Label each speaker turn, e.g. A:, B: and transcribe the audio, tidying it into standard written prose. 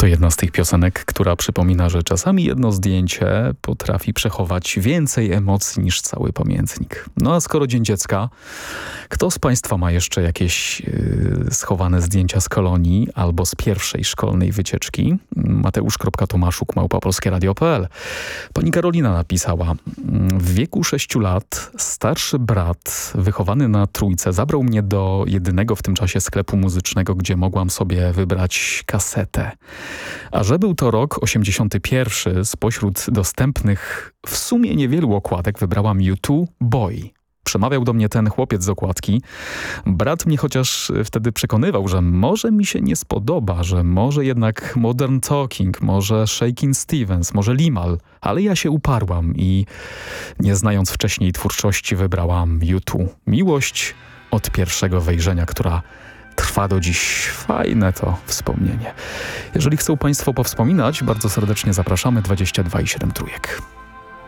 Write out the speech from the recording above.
A: To jedna z tych piosenek, która przypomina, że czasami jedno zdjęcie potrafi przechować więcej emocji niż cały pamiętnik. No a skoro Dzień Dziecka, kto z Państwa ma jeszcze jakieś schowane zdjęcia z kolonii albo z pierwszej szkolnej wycieczki? Mateusz.tomaszuk@polskieradio.pl. Pani Karolina napisała: w wieku 6 lat starszy brat, wychowany na Trójce, zabrał mnie do jedynego w tym czasie sklepu muzycznego, gdzie mogłam sobie wybrać kasetę. A że był to rok 81, spośród dostępnych w sumie niewielu okładek wybrałam U2 Boy. Przemawiał do mnie ten chłopiec z okładki. Brat mnie chociaż wtedy przekonywał, że może mi się nie spodoba, że może jednak Modern Talking, może Shakin' Stevens, może Limahl, ale ja się uparłam i nie znając wcześniej twórczości wybrałam U2. Miłość od pierwszego wejrzenia, która trwa do dziś. Fajne to wspomnienie. Jeżeli chcą Państwo powspominać, bardzo serdecznie zapraszamy. 22 i 7 trójek.